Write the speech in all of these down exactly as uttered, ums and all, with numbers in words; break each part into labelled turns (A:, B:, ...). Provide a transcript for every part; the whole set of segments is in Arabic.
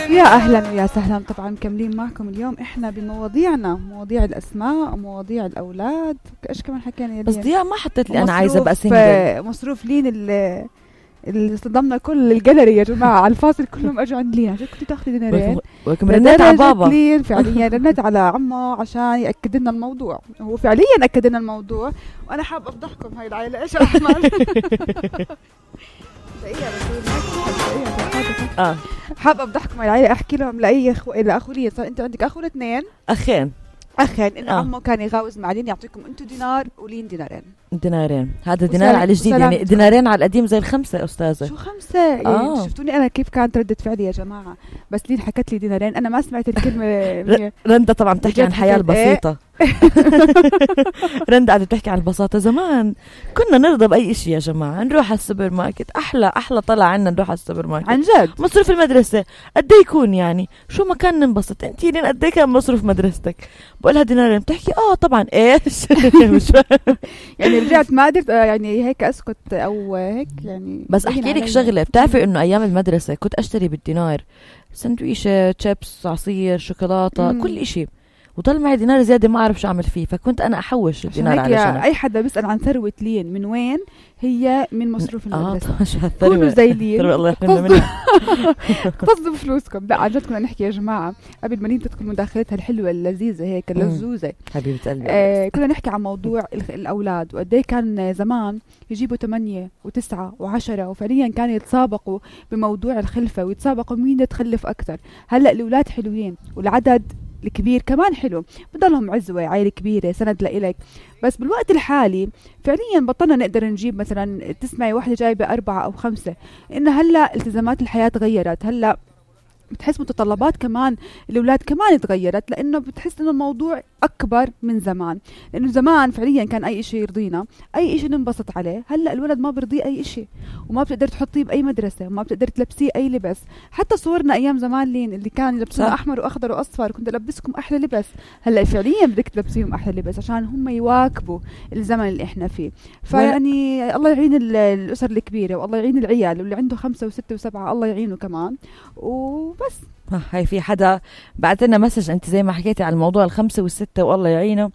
A: يا أهلا ويا سهلا. طبعا مكملين معكم اليوم إحنا بمواضيعنا، مواضيع الأسماء ومواضيع الأولاد. إيش كمان حكينا؟
B: بس ضياء ما حطيت لي أنا عايزة بقى سنجل.
A: مصروف لين اللي اللي صدمنا كل الجاليري يا جماعة على الفاصل كلهم أجوا عند لين. عشان كنت تاخذي دينارين
B: رنيت على بابا
A: لين فعليا، رنيت على عمه عشان يأكد لنا الموضوع. هو فعليا أكد لنا الموضوع، وأنا حاب أفضحكم هاي العائلة. إيش أحمد؟ اه حابه افضحكم على احكي لهم لاي اخو لاخو لي. صار انت عندك اخو الاثنين
B: اخين
A: اخين ان آه. عمه كان يغاوز مع لين يعطيكم انتم دينار ولين دينارين.
B: دينارين هذا دينار على الجديد، يعني دينارين على القديم زي الخمسه يا استاذه.
A: شو خمسه؟ يعني آه. شفتوني انا كيف كانت ردة فعلي يا جماعه؟ بس لين حكت لي دينارين انا ما سمعت الكلمه.
B: رندا طبعا بتحكي عن الحياه البسيطه. رندا قاعده بتحكي عن البساطه. زمان كنا نرضى باي شيء يا جماعه، نروح على السوبر ماركت. احلى احلى طلع عنا نروح على السوبر ماركت عن جد. مصروف المدرسه قد ايه يكون؟ يعني شو ما كان ننبسط. انت لين قد ايه كان مصروف مدرستك؟ بقولها دينارين بتحكي اه طبعا ايش.
A: يعني رجعت ما قدرت يعني هيك اسكت او هيك يعني.
B: بس احكي لك شغله، بتعرفي انه ايام المدرسه كنت اشتري بالدينار سندويشه، شيبس، عصير، شوكولاته، مم. كل اشي، وضل معي دينار زياده ما اعرف شو اعمل فيه. فكنت انا احوش الدينار على جنب.
A: اي حدا بيسال عن ثروه لين من وين، هي من مصروف المدرسه.
B: اه شو هالثروه؟
A: كونوا زي لين
B: الله يحرمنا منها.
A: اقتصدوا فلوسكم. لا عن جد كنا نحكي يا جماعه قبل ما لين تدخل مداخلتها الحلوه اللذيذه هيك اللزوزه
B: حبيبه قلبي.
A: آه كنا نحكي عن موضوع الاولاد وقد ايه كان زمان يجيبوا ثمانية وتسعة وعشرة، وفعليا كانوا يتسابقوا بموضوع الخلفه ويتسابقوا مين يتخلف اكثر. هلا الاولاد حلوين والعدد الكبير كمان حلو، بضلهم عزوة، عائلة كبيرة، سند لإلك. بس بالوقت الحالي فعليا بطلنا نقدر نجيب مثلا تسمعي واحدة جايبة أربعة أو خمسة، إن هلا التزامات الحياة تغيرت. هلا بتحس متطلبات كمان الأولاد كمان تغيرت، لأنه بتحس إنه الموضوع أكبر من زمان. لأنه زمان فعليا كان أي إشي يرضينا، أي إشي ننبسط عليه. هلأ الولد ما برضيه أي إشي، وما بتقدر تحطيه بأي مدرسة، وما بتقدر تلبسيه أي لبس. حتى صورنا أيام زمان لين اللي كان يلبسون أحمر وأخضر وأصفر كنت ألبسكم أحلى لبس. هلأ فعليا بدك تلبسيهم أحلى لبس عشان هم يواكبوا الزمن اللي إحنا فيه. فيعني الله يعين الأسر الكبيرة، والله يعين العيال واللي عنده خمسة وستة وسبعة الله يعينه كمان. و بس
B: هاي في حدا بعت لنا مسج انت زي ما حكيتي على الموضوع الخمسة والستة والله يعينه.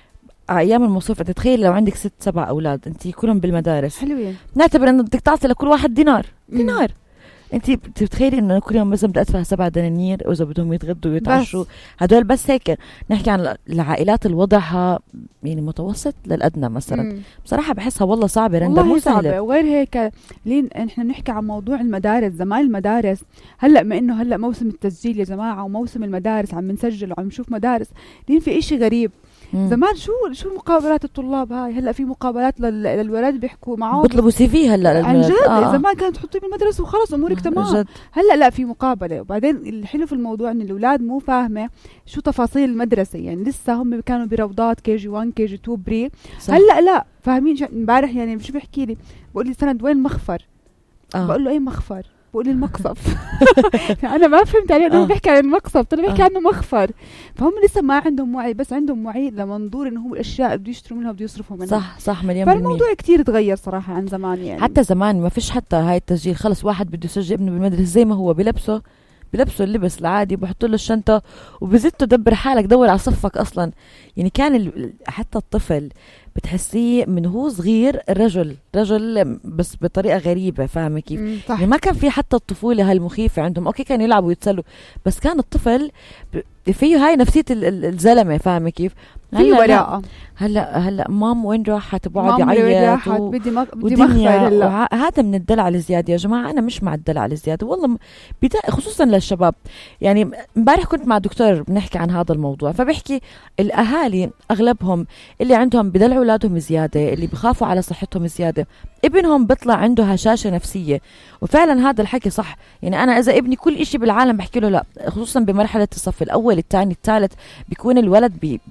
B: ايام المصروف تتخيل لو عندك ست سبع اولاد انت كلهم بالمدارس
A: حلوين،
B: نعتبر انه بدك تعطي لكل واحد دينار دينار. انت بتتخيلي انه كل يوم مثلا بدي ادفع سبعة دنانير واذا بدهم يتغدوا ويتعشوا هدول بس هيك. نحكي عن العائلات الوضعها يعني متوسط للادنى مثلا. مم. بصراحه بحسها والله صعبه رندا، مو سهله.
A: وغير هيك لين احنا نحكي عن موضوع المدارس. زمان المدارس هلا ما انه هلا موسم التسجيل يا جماعه وموسم المدارس عم نسجل وعم نشوف مدارس لين في اشي غريب. مم. زمان شو شو مقابلات الطلاب هاي؟ هلا في مقابلات للولاد بيحكوا معهم
B: بيطلبوا سي في. هلا
A: عن جد آه. زمان كانت تحطيه بالمدرسه وخلص امورك تمام. جد. هلا لا في مقابله. وبعدين الحلو في الموضوع ان الاولاد مو فاهمه شو تفاصيل المدرسه، يعني لسه هم كانوا بروضات كي جي واحد كي جي اثنين بري. هلا لا فاهمين. امبارح يعني شو بيحكي لي بقول لي سند وين مخفر؟ آه. بقول له اي مخفر؟ بقول لي المقصف. انا ما فهمت عليه انه آه. بيحكي عن المقصف، طلع بيحكي آه. عنه مخفر. فهم لسه ما عندهم وعي، بس عندهم وعي لمنظور انه هم الاشياء بده يشتروا منها بده يصرفوا منها.
B: صح صح مليون بالمية.
A: فالموضوع كتير تغير صراحه عن زمان. يعني
B: حتى زمان ما فيش حتى هاي التسجيل، خلص واحد بده يسجل ابنه بالمدرسه زي ما هو بلبسه بلبسه اللبس العادي، بحطوا له الشنطه وبزته دبر حالك دور على صفك اصلا. يعني كان حتى الطفل بتحسيه من هو صغير رجل رجل بس بطريقه غريبه، فاهمه كيف؟ يعني ما كان في حتى الطفوله هالمخيفه عندهم. اوكي كانوا يلعبوا ويتسلوا، بس كان الطفل فيه هاي نفسيه الزلمه، فاهمه كيف؟
A: في وراءه.
B: هلا هلا مام وين راحت؟ بقعد يعيط
A: و... بدي مخ... بدي مخفر هلا.
B: وع... هذا من الدلع الزياده يا جماعه. انا مش مع الدلع الزياده والله، بدا... خصوصا للشباب. يعني امبارح كنت مع دكتور بنحكي عن هذا الموضوع، فبحكي الاهالي اغلبهم اللي عندهم بدلعوا اولادهم زياده، اللي بخافوا على صحتهم زياده، ابنهم بيطلع عنده هشاشه نفسيه. وفعلا هذا الحكي صح. يعني انا اذا ابني كل إشي بالعالم بحكي له لا، خصوصا بمرحله الصف الاول الثاني الثالث بيكون الولد بي... بي يعني بي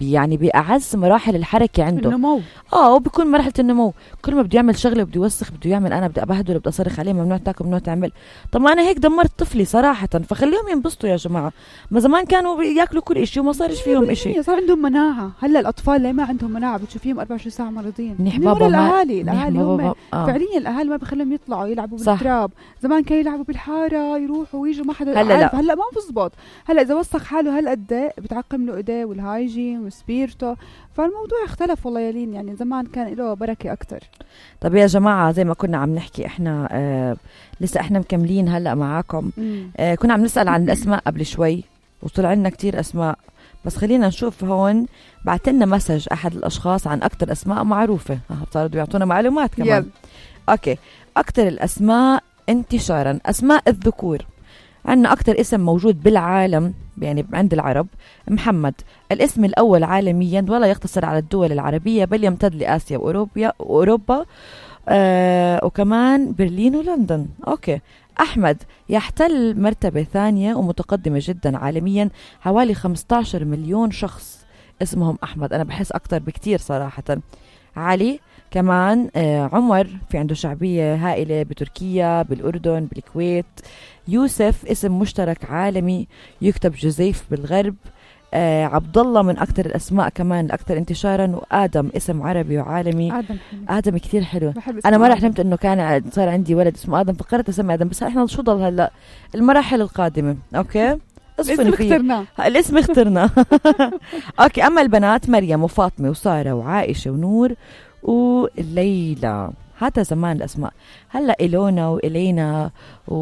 B: بأعز مراحل الحركة عنده
A: النمو.
B: اه وبيكون مرحلة النمو. كل ما بده يعمل شغلة بده يوسخ بده يعمل أنا بدي أبهدل بدي أصرخ عليه ممنوع تاكل ممنوع تعمل. طب ما أنا هيك دمرت طفلي صراحة. فخليهم ينبسطوا يا جماعة. ما زمان كانوا ياكلوا كل إشي وما صارش فيهم إشي.
A: صار عندهم مناعة. هلا الأطفال اللي ما عندهم مناعة بتشوفيهم أربعة وعشرين ساعة مرضين.
B: منيح بابا
A: الأهالي الأهالي هم
B: بابا. آه.
A: فعليا الأهالي ما بخليهم يطلعوا يلعبوا بالتراب. زمان كانوا يلعبوا بالحارة يروحوا ويجوا ما حدا
B: هلا لا.
A: هلا ما بزبط. هلا إذا وسخ حاله هالقد بتعقم له إيديه والهايجين وسبيرتو. فالموضوع اختلف والله يا لين. يعني زمان كان له بركة أكتر.
B: طب يا جماعة زي ما كنا عم نحكي إحنا آه لسه إحنا مكملين هلأ معاكم. آه كنا عم نسأل عن الأسماء قبل شوي وطلع لنا كتير أسماء. بس خلينا نشوف هون بعتلنا مسج أحد الأشخاص عن أكتر أسماء معروفة. صاروا بيعطونا معلومات كمان. يب. أوكي أكتر الأسماء انتشارا أسماء الذكور. عندنا أكتر اسم موجود بالعالم يعني عند العرب محمد. الاسم الأول عالميا ولا يقتصر على الدول العربية بل يمتد لآسيا وأوروبا وأوروبا آه وكمان برلين ولندن. أوكي أحمد يحتل مرتبة ثانية ومتقدمة جدا عالميا. حوالي خمسة عشر مليون شخص اسمهم أحمد. أنا بحس أكتر بكتير صراحة. علي كمان آه عمر في عنده شعبية هائلة بتركيا بالأردن بالكويت. يوسف اسم مشترك عالمي يكتب جزيف بالغرب. آه عبد الله من أكتر الأسماء كمان الأكثر انتشارا. وآدم اسم عربي وعالمي.
A: آدم حلو.
B: آدم كتير حلو. أنا ما رح حلمت إنه كان صار عندي ولد اسمه آدم فقررت أسمي آدم. بس إحنا شو ضل هلا المراحل القادمة. أوكي
A: الاسم اخترنا
B: الاسم اخترنا أوكي. أما البنات مريم وفاطمة وسارة وعائشة ونور وليلى. هذا زمان الأسماء. هلا إلونا وإلينا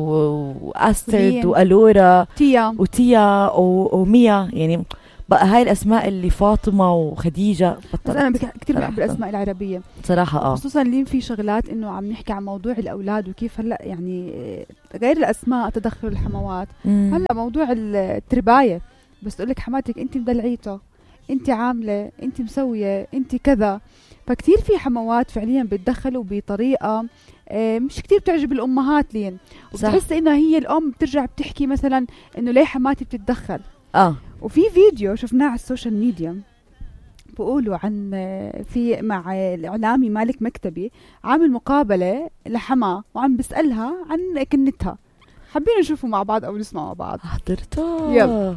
B: وأسترد وألورا
A: تيا
B: وتيا وميا. يعني بقى هاي الأسماء اللي فاطمة وخديجة.
A: بس أنا كتير بحب الأسماء العربية
B: صراحة. آه
A: خصوصا اللي في شغلات إنه عم نحكي عن موضوع الأولاد وكيف هلا يعني غير الأسماء تدخل الحموات. مم. هلا موضوع الترباية بس تقول لك حماتك أنت مدلعيته أنت عاملة أنت مسوية أنت كذا. فكتير في حموات فعليا بتدخلوا بطريقة مش كتير بتعجب الأمهات لين. وبتحس إنها هي الأم بترجع بتحكي مثلا إنه ليه حماتي بتتدخل.
B: آه
A: وفي فيديو شفناه على السوشيال ميديا بقولوا عن في مع الإعلامي مالك مكتبي عامل مقابلة لحما وعم بسألها عن كنتها. حابين نشوفوا مع بعض أو نسمع مع بعض.
B: حضرتها
A: يلا.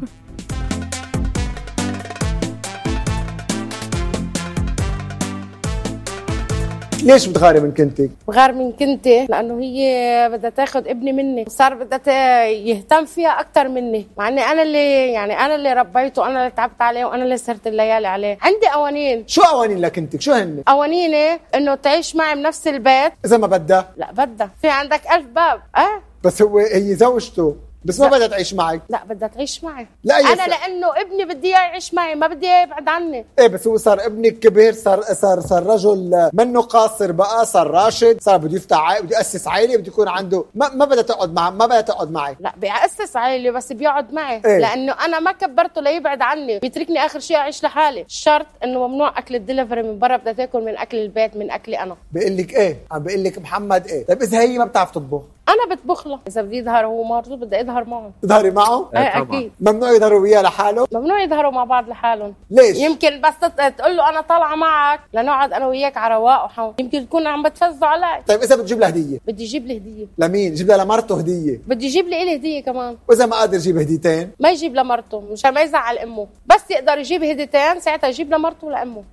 C: ليش بتغاري من كنتك؟
D: بغار من كنتي لأنه هي بدها تاخد ابني مني وصار بدها يهتم فيها أكتر مني. مع أني أنا اللي يعني أنا اللي ربيته أنا اللي تعبت عليه وأنا اللي سهرت الليالي عليه. عندي قوانين.
C: شو قوانين لكنتك؟ شو هن؟
D: قوانيني إنه تعيش معي بنفس البيت.
C: إذا ما بدها؟
D: لا بدها. في عندك ألف باب. أه
C: بس هو هي زوجته بس ما بدها تعيش معك.
D: لا بدها تعيش معي.
C: لا
D: انا س... لانه ابني بدي اياه يعيش معي ما بدي اياه يبعد عني.
C: ايه بس هو صار ابنك كبير صار صار صار رجل منه قاصر بقى صار راشد صار بده يفتح عائله بده ياسس عائله بده يكون عنده ما, ما بدها تقعد مع ما بدها تقعد معي.
D: لا بيأسس عائله بس بيقعد معي.
C: إيه؟ لانه
D: انا ما كبرته ليبعد عني بيتركني اخر شيء اعيش لحالي. الشرط انه ممنوع اكل الدليفري من برا بدها تاكل من اكل البيت من اكلي انا.
C: بقول لك ايه عم بقول لك محمد ايه. طيب اذا هي ما بتعرف تطبخ
D: انا بطبخ له. اذا بدي يظهر هو مرته بدي اظهر معه.
C: تظهري معه؟
D: ايه اكيد.
C: ممنوع يظهروا وياه لحاله؟
D: ممنوع يظهروا مع بعض لحالهم.
C: ليش؟
D: يمكن بس تقول له انا طالعه معك لنقعد انا وياك على رواق وحو. يمكن تكون عم بتفزوا علي.
C: طيب اذا بتجيب له هديه؟
D: بدي اجيب له هديه.
C: لمين؟ جيب لها لمرته هديه.
D: بدي اجيب لي إلي هديه كمان.
C: واذا ما قادر يجيب هديتين؟
D: ما يجيب لمرته مشان ما يزعل امه. بس يقدر يجيب هديتين ساعتها يجيب لمرته ولامه.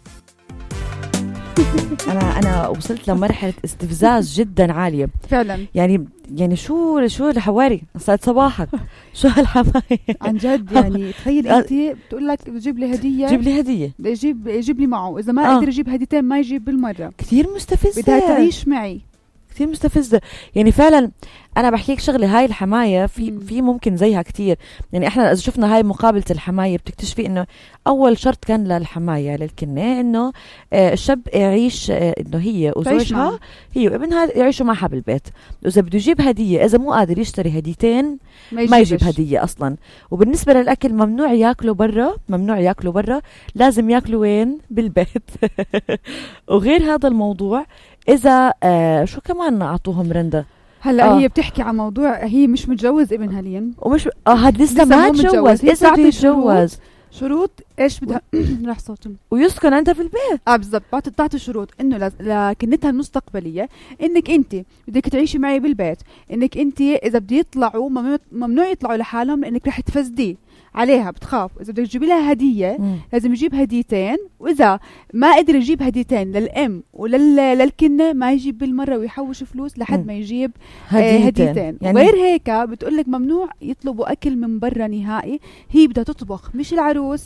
B: أنا أنا وصلت لمرحلة استفزاز جدا عالية
A: فعلا.
B: يعني يعني شو شو الحواري صارت صباحك شو هالحماية
A: عن جد. يعني تخيل أنت بتقول لك بجيب لي هدية
B: جيب لي هدية
A: يجيب يجيب لي معه. إذا ما قدر آه. يجيب هديتين ما يجيب بالمرة.
B: كثير مستفزة.
A: بدها تعيش معي.
B: كثير مستفزة يعني فعلا. أنا بحكيك شغلة هاي الحماية في في ممكن زيها كتير. يعني إحنا إذا شفنا هاي مقابلة الحماية بتكتشفي إنه أول شرط كان للحماية للكنة إنه آه الشاب يعيش آه إنه هي وزوجها هي وابنها يعيشوا معها بالبيت. وإذا بده يجيب هدية إذا مو قادر يشتري هديتين ما, ما يجيب هدية أصلا. وبالنسبة للأكل ممنوع ياكلوا برا ممنوع ياكلوا برا لازم ياكلوا وين؟ بالبيت. وغير هذا الموضوع إذا آه شو كمان أعطوهم رندا
A: هلا آه. هي بتحكي عن موضوع هي مش متجوز ابنها لين
B: ومش اه هاد لسه ما تجوز. إذا بده يتجوز
A: شروط ايش بدها راح صوتهم
B: ويسكن عندها في البيت.
A: اه بالضبط، بعطي شروط انه لكنتها المستقبليه انك انت بدك تعيشي معي بالبيت، انك انت اذا بدي يطلعوا ممنوع يطلعوا لحالهم لانك رح تفسدي عليها، بتخاف. اذا بدك تجيبي لها هديه مم. لازم يجيب هديتين، واذا ما قدر يجيب هديتين للام وللكنه ما يجيب بالمره ويحوش فلوس لحد مم. ما يجيب هديتين, هديتين. يعني وغير هيك بتقول لك ممنوع يطلبوا اكل من برا نهائي. هي بدها تطبخ، مش العروس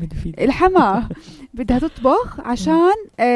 A: الحما بدها تطبخ عشان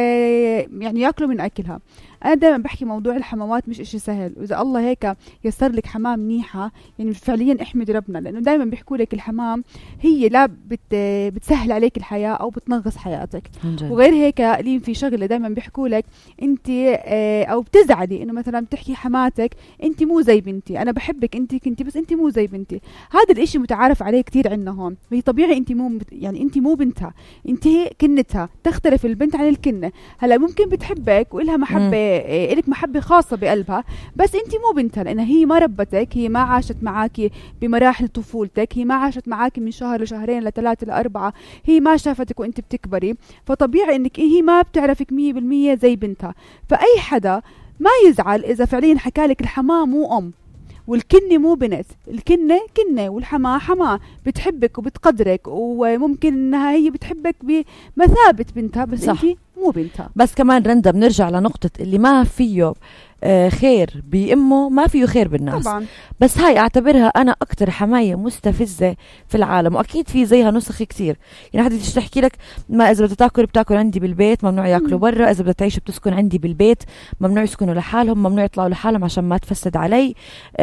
A: آه يعني ياكلوا من اكلها. أنا دائما بحكي موضوع الحمامات مش إشي سهل، وإذا الله هيك يسر لك حمام منيحة يعني فعليا احمد ربنا، لأنه دائما بيحكوا لك الحمام هي لا بت بتسهل عليك الحياة أو بتنغص حياتك. وغير هيك لين في شغلة دائما بيحكوا لك أنت اه أو بتزعلي إنه مثلا بتحكي حماتك أنت مو زي بنتي، أنا بحبك أنت كنتي بس أنت مو زي بنتي. هذا الإشي متعارف عليه كتير عنا هون. هي طبيعي أنت مو يعني أنت مو بنتها، أنت كنتها. تختلف البنت عن الكنة. هلا ممكن بتحبك وإلها محبة إلك محبة خاصة بقلبها، بس أنت مو بنتها لأنها هي ما ربتك، هي ما عاشت معاكي بمراحل طفولتك، هي ما عاشت معاكي من شهر لشهرين لثلاثة لأربعة، هي ما شافتك وأنت بتكبري. فطبيعي إنك هي ما بتعرفك مية بالمية زي بنتها. فأي حدا ما يزعل إذا فعليا حكالك الحماة مو أم والكنة مو بنت. الكنة كنة والحماة حماة، بتحبك وبتقدرك، وممكن إنها هي بتحبك بمثابة بنتها بس أنت مو بنتها.
B: بس كمان رندا بنرجع لنقطة اللي ما فيه آه خير بأمه ما فيه خير بالناس طبعا. بس هاي اعتبرها أنا أكتر حماية مستفزة في العالم، وأكيد في زيها نسخ كتير. يعني حد تحكي لك ما إذا بدها تاكل بتاكل عندي بالبيت، ممنوع ياكلوا برا. إذا بدها تعيش بتسكن عندي بالبيت، ممنوع يسكنوا لحالهم، ممنوع يطلعوا لحالهم عشان ما تفسد علي.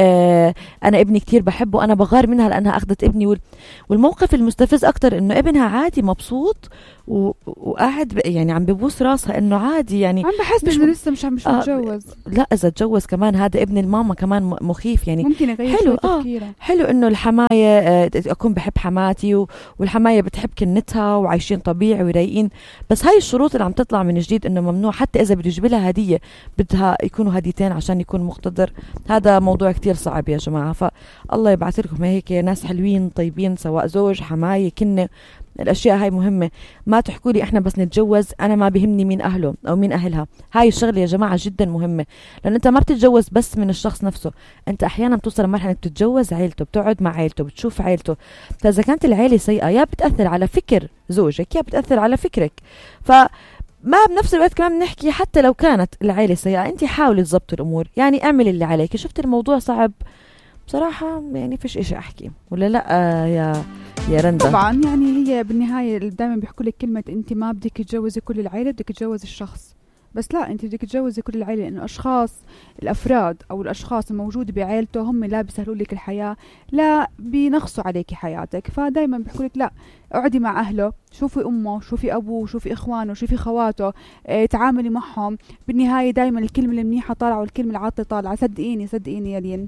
B: آه أنا ابني كتير بحبه، أنا بغار منها لأنها أخذت ابني. وال... والموقف المستفز أكتر إنه ابنها عادي مبسوط و... وقاعد يعني عم ببوس راسها إنه عادي، يعني
A: عم بحس إنه لسه مش عم مش متجوز.
B: آه لا إذا تجوز كمان هذا ابن الماما كمان مخيف يعني.
A: ممكن يغير
B: حلو آه حلو إنه الحماية آه أكون بحب حماتي و... والحماية بتحب كنتها وعايشين طبيعي ورايقين. بس هاي الشروط اللي عم تطلع من جديد إنه ممنوع حتى إذا بده يجيب لها هدية بدها يكونوا هديتين عشان يكون مقتدر. هذا موضوع كتير صعب يا جماعة. فالله يبعث لكم هيك ناس حلوين طيبين، سواء زوج حماية كنة. الأشياء هاي مهمة. ما تحكوا لي إحنا بس نتجوز أنا ما بيهمني مين أهله أو مين أهلها. هاي الشغلة يا جماعة جدا مهمة، لأن أنت ما بتتجوز بس من الشخص نفسه، أنت أحيانا بتوصل لمرحلة بتتجوز عيلته، بتقعد مع عيلته، بتشوف عيلته. فإذا كانت العيلة سيئة يا بتأثر على فكر زوجك يا بتأثر على فكرك. ف ما بنفس الوقت كمان بنحكي حتى لو كانت العيلة سيئة أنت حاولي تضبط الأمور، يعني اعمل اللي عليك. شفت الموضوع صعب بصراحة، يعني فيش إشي أحكي ولا لا آه يا يا رندا؟
A: طبعا يعني هي بالنهاية دائما بيحكوا لك كلمة أنت ما بدك تتجوزي كل العائلة، بدك تتجوزي الشخص. بس لا، أنت بدك تتجوزي كل العائلة، لأنه أشخاص الأفراد أو الأشخاص الموجودة بعائلته هم لا بيسهلوا لك الحياة، لا بينغصوا عليك حياتك. فدائما بيحكوا لك لا، اقعدي مع أهله، شوفي أمه، شوفي أبوه، شوفي إخوانه، شوفي خواته، اه تعاملي معهم. بالنهاية دائما الكلمة المنيحة طالعة والكلمة العاطلة طالعة. صدقيني صدقيني يا لين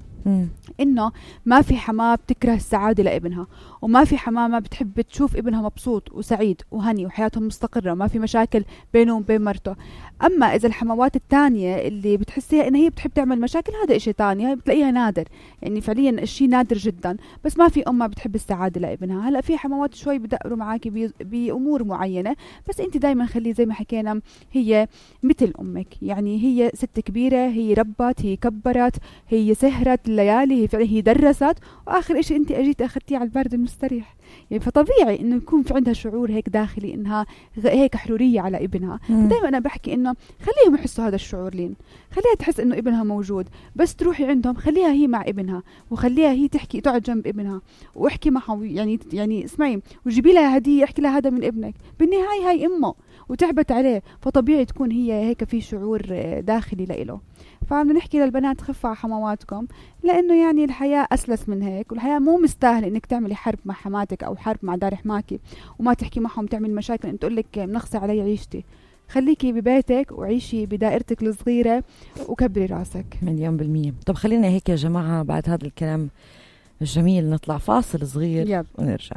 A: إنه ما في حماة بتكره السعادة لابنها، وما في حماة ما بتحب تشوف ابنها مبسوط وسعيد وهني وحياتهم مستقرة وما في مشاكل بينه وبين مرته. أما إذا الحموات التانية اللي بتحسيها إن هي بتحب تعمل مشاكل، هذا إشي تاني، هاي بتلاقيها نادر، يعني فعليا الشيء نادر جدا. بس ما في أم ما بتحب السعادة لابنها. هلأ في حموات شوي بدقروا معاكي بأمور معينة، بس أنت دايما خلي زي ما حكينا هي مثل أمك، يعني هي ست كبيرة، هي ربت، هي كبرت، هي سهرت الليالي، هي فعلا هي درست، وآخر إشي أنت أجيت أخذتيه على البرد المستريح. يعني فطبيعي إنه يكون في عندها شعور هيك داخلي إنها هيك حرورية على ابنها. دايما أنا بحكي إنه خليهم يحسوا هذا الشعور لين، خليها تحس إنه ابنها موجود. بس تروحي عندهم خليها هي مع ابنها، وخليها هي تحكي تقعد جنب ابنها واحكي معه، يعني يعني اسمعي وجيبي لها هدية، احكي لها هذا من ابنك. بالنهاية هاي أمه وتعبت عليه، فطبيعي تكون هي هيك في شعور داخلي لإله. فعم نحكي للبنات خفوا على حمواتكم، لأنه يعني الحياة أسلس من هيك، والحياة مو مستاهل إنك تعملي حرب مع حماتك أو حرب مع دار حماكي وما تحكي معهم تعمل مشاكل إن تقول لك منغصة علي عيشتي. خليكي ببيتك وعيشي بدائرتك الصغيرة وكبري راسك.
B: مليون بالمية. طب خلينا هيك يا جماعة بعد هذا الكلام الجميل نطلع فاصل صغير يب. ونرجع.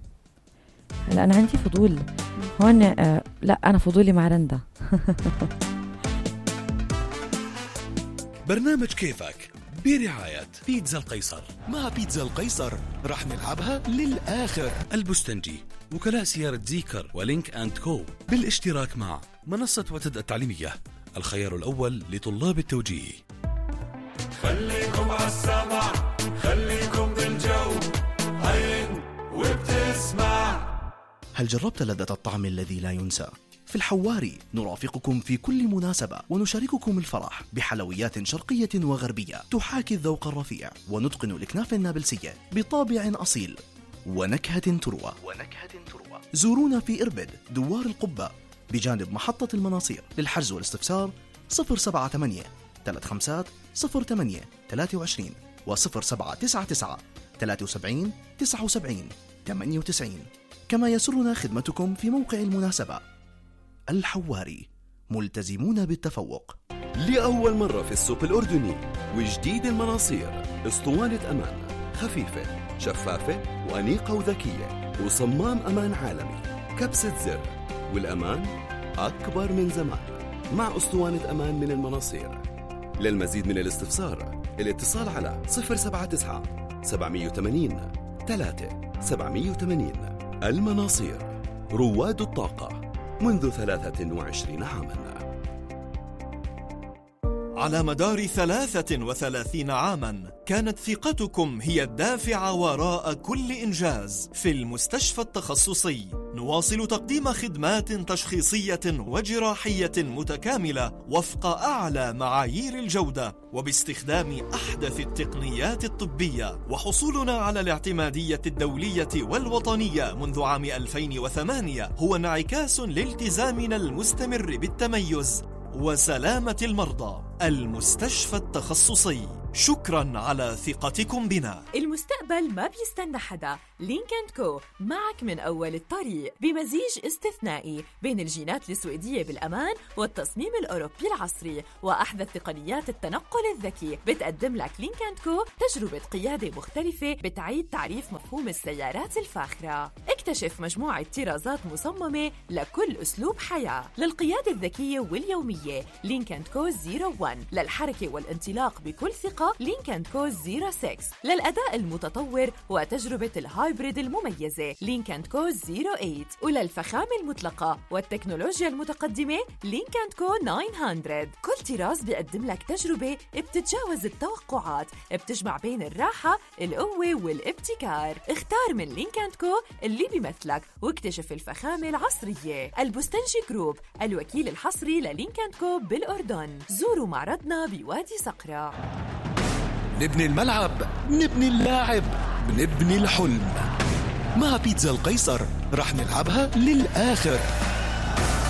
B: هلا أنا عندي فضول هون آه لا أنا فضولي مع رندا.
E: برنامج كيفك برعاية بيتزا القيصر. مع بيتزا القيصر رح نلعبها للآخر. البستنجي، وكلاء سيارة زيكر ولينك أند كو، بالاشتراك مع منصة وتد التعليمية، الخيار الأول لطلاب التوجيه.
F: خليكم عالسمع، خليكم بالجو، عين وبتسمع.
G: هل جربت لذة الطعم الذي لا ينسى؟ في الحواري نرافقكم في كل مناسبة ونشارككم الفرح بحلويات شرقية وغربية تحاكي الذوق الرفيع، ونتقن الإكناف النابلسية بطابع أصيل ونكهة تروى ونكهة تروى. زورونا في إربد دوار القبة بجانب محطة المناصير. للحجز والاستفسار صفر سبعة ثمانية ثلاثة خمسة صفر ثمانية ثلاثة وعشرين وصفر سبعة تسعة تسعة ثلاثة وسبعين تسعة وسبعين ثمانية وتسعين. كما يسرنا خدمتكم في موقع المناسبة. الحواري، ملتزمون بالتفوق.
H: لأول مرة في السوق الأردني وجديد المناصير، اسطوانة أمان خفيفة شفافة وأنيقة وذكية، وصمام أمان عالمي، كبسة زر، والأمان أكبر من زمان مع اسطوانة أمان من المناصير. للمزيد من الاستفسار الاتصال على صفر سبعة تسعة سبعمية وثمانين ثلاثة سبعمية وثمانين. المناصير، رواد الطاقة منذ ثلاثة وعشرين عاما.
I: على مدار ثلاثة وثلاثين عاما كانت ثقتكم هي الدافع وراء كل إنجاز. في المستشفى التخصصي نواصل تقديم خدمات تشخيصية وجراحية متكاملة وفق أعلى معايير الجودة وباستخدام أحدث التقنيات الطبية، وحصولنا على الاعتمادية الدولية والوطنية منذ عام ألفين وثمانية هو انعكاس لالتزامنا المستمر بالتميز وسلامة المرضى. المستشفى التخصصي، شكرا على ثقتكم بنا.
J: المستقبل ما بيستنى حدا. لينك أند كو معك من أول الطريق بمزيج استثنائي بين الجينات السويدية بالأمان والتصميم الأوروبي العصري وأحدث تقنيات التنقل الذكي. بتقدم لك لينك أند كو تجربة قيادة مختلفة بتعيد تعريف مفهوم السيارات الفاخرة. اكتشف مجموعة طرازات مصممة لكل أسلوب حياة. للقيادة الذكية واليومية لينك أند كو صفر واحد، للحركة والانطلاق بكل ثقة لينك أند كو صفر ستة، للأداء المتطور وتجربة الهايبريد المميزة لينك أند كو صفر ثمانية، وللفخامة المطلقة والتكنولوجيا المتقدمة لينك أند كو تسعمية. كل طراز بيقدم لك تجربة بتتجاوز التوقعات، بتجمع بين الراحة، القوة والابتكار. اختار من لينك أند كو اللي بيمثلك واكتشف الفخامة العصرية. البستنجي جروب، الوكيل الحصري للينك أند كو بالأردن. زوروا معرضنا بوادي صقرة.
E: نبني الملعب، نبني اللاعب، نبني الحلم. مع بيتزا القيصر رح نلعبها للآخر.